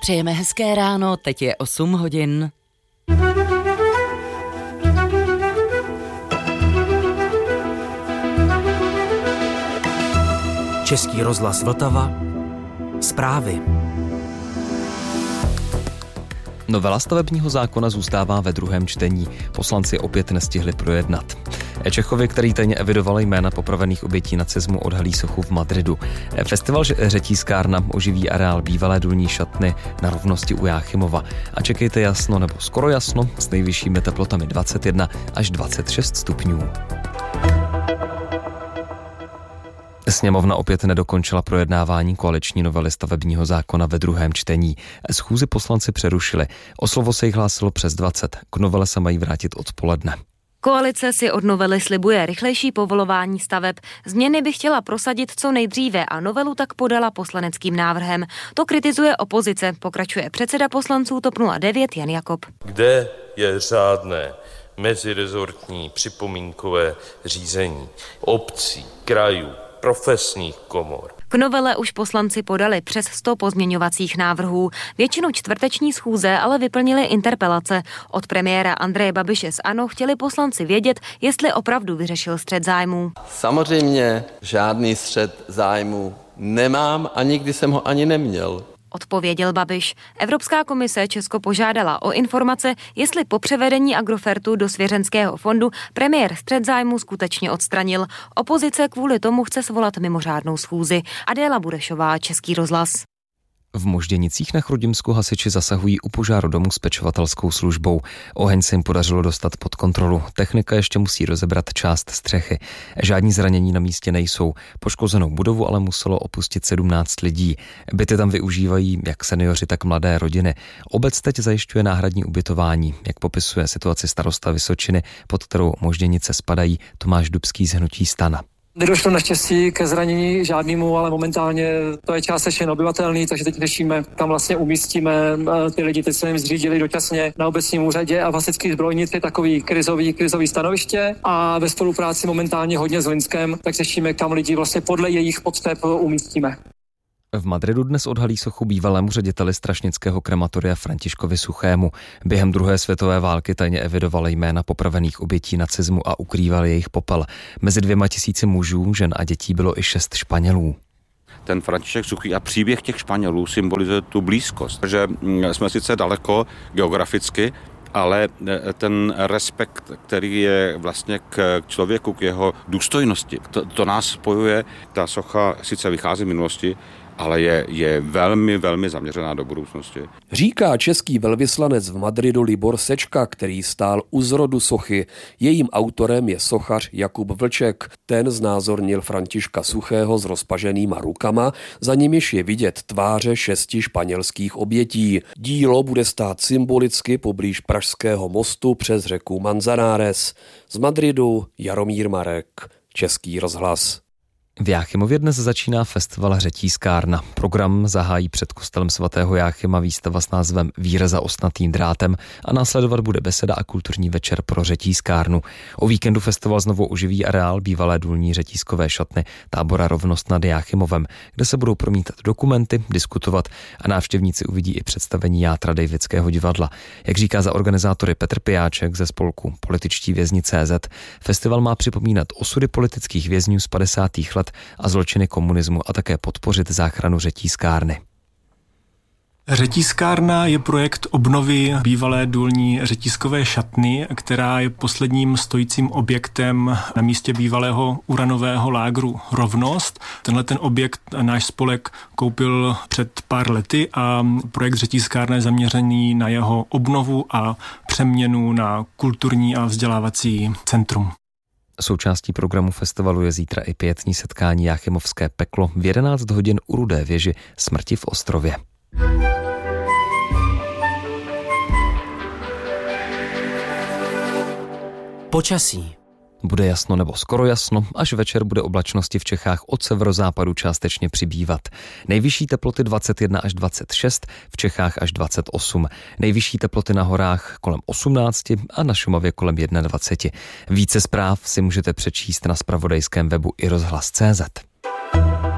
Přejeme hezké ráno, teď je 8 hodin. Český rozhlas Vltava. Zprávy. Novela stavebního zákona zůstává ve druhém čtení. Poslanci opět nestihli projednat. Čechovi, který tajně evidoval jména popravených obětí nacismu, odhalí sochu v Madridu. Festival Řetízkárna oživí areál bývalé důlní šatny na Rovnosti u Jáchymova. A čekejte jasno nebo skoro jasno s nejvyššími teplotami 21 až 26 stupňů. Sněmovna opět nedokončila projednávání koaliční novely stavebního zákona ve druhém čtení. Schůzi poslanci přerušili. O slovo se jich hlásilo přes 20. K novele se mají vrátit odpoledne. Koalice si od novely slibuje rychlejší povolování staveb. Změny by chtěla prosadit co nejdříve a novelu tak podala poslaneckým návrhem. To kritizuje opozice, pokračuje předseda poslanců TOP 09 Jan Jakob. Kde je řádné mezirezortní připomínkové řízení obcí, krajů, profesních komor? K novele už poslanci podali přes 100 pozměňovacích návrhů. Většinu čtvrteční schůze ale vyplnili interpelace. Od premiéra Andreje Babiše z ANO chtěli poslanci vědět, jestli opravdu vyřešil střet zájmů. Samozřejmě žádný střet zájmů nemám a nikdy jsem ho ani neměl. Odpověděl Babiš. Evropská komise Česko požádala o informace, jestli po převedení Agrofertu do svěřenského fondu premiér střet zájmu skutečně odstranil. Opozice kvůli tomu chce svolat mimořádnou schůzi. Adéla Burešová, Český rozhlas. V Možděnicích na Chrudimsku hasiči zasahují u požáru domu s pečovatelskou službou. Oheň se jim podařilo dostat pod kontrolu. Technika ještě musí rozebrat část střechy. Žádní zranění na místě nejsou. Poškozenou budovu ale muselo opustit 17 lidí. Byty tam využívají jak seniori, tak mladé rodiny. Obec teď zajišťuje náhradní ubytování. Jak popisuje situaci starosta Vysočiny, pod kterou Možděnice spadají, Tomáš Dubský z hnutí STAN. Nedošlo naštěstí ke zranění žádnému, ale momentálně to je částečně obyvatelný, takže teď řešíme, kam vlastně umístíme ty lidi. Teď se jim zřídili dočasně na obecním úřadě a v hasičských zbrojnici takový krizový stanoviště a ve spolupráci momentálně hodně s Hlinskem, tak řešíme, kam lidi vlastně podle jejich potřeb umístíme. V Madridu dnes odhalí sochu bývalému řediteli strašnického krematoria Františkovi Suchému. Během druhé světové války tajně evidoval jména popravených obětí nacismu a ukrýval jejich popel. Mezi 2000 mužů, žen a dětí bylo i 6 Španělů. Ten František Suchý a příběh těch Španělů symbolizuje tu blízkost, že jsme sice daleko geograficky, ale ten respekt, který je vlastně k člověku, k jeho důstojnosti, to nás spojuje. Ta socha sice vychází z minulosti, ale je velmi, velmi zaměřená do budoucnosti. Říká český velvyslanec v Madridu Libor Sečka, který stál u zrodu sochy. Jejím autorem je sochař Jakub Vlček. Ten znázornil Františka Suchého s rozpaženýma rukama, za nimiž je vidět tváře 6 španělských obětí. Dílo bude stát symbolicky poblíž Pražského mostu přes řeku Manzanares. Z Madridu Jaromír Marek, Český rozhlas. V Jáchymově dnes začíná festival Řetízkárna. Program zahájí před kostelem svatého Jáchyma výstava s názvem Víra za ostnatým drátem a následovat bude beseda a kulturní večer pro Řetízkárnu. O víkendu festival znovu oživí areál bývalé důlní řetízkové šatny tábora Rovnost nad Jáchymovem, kde se budou promítat dokumenty, diskutovat a návštěvníci uvidí i představení játra Davidského divadla. Jak říká za organizátory Petr Pijáček ze spolku Političtí vězni CZ, festival má připomínat osudy politických vězňů z 50. let a zločiny komunismu a také podpořit záchranu Řetízkárny. Řetízkárna je projekt obnovy bývalé důlní řetízkové šatny, která je posledním stojícím objektem na místě bývalého uranového lágru Rovnost. Tenhle ten objekt náš spolek koupil před pár lety a projekt Řetízkárna je zaměřený na jeho obnovu a přeměnu na kulturní a vzdělávací centrum. Součástí programu festivalu je zítra i pietní setkání Jáchymovské peklo v 11 hodin u Rudé věži Smrti v Ostrově. Počasí. Bude jasno nebo skoro jasno, až večer bude oblačnosti v Čechách od severozápadu částečně přibývat. Nejvyšší teploty 21 až 26, v Čechách až 28. Nejvyšší teploty na horách kolem 18 a na Šumavě kolem 21. Více zpráv si můžete přečíst na zpravodajském webu iRozhlas.cz.